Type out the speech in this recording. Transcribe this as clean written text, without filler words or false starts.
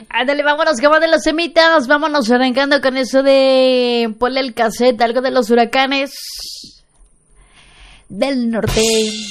Ándale, vámonos, que van de los semitas. Vámonos arrancando con eso de ponle el cassette, algo de los huracanes del norte.